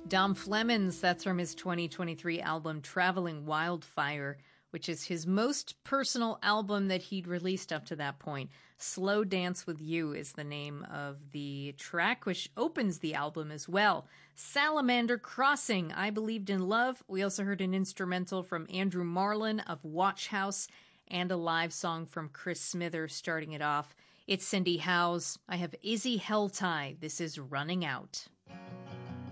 Dom Flemons, that's from his 2023 album Traveling Wildfire, which is his most personal album that he'd released up to that point. Slow Dance With You is the name of the track, which opens the album as well. Salamander Crossing, I Believed in Love. We also heard an instrumental from Andrew Marlin of Watch House and a live song from Chris Smither starting it off. It's Cindy Howes. I have Izzy Helltie. This is Running Out.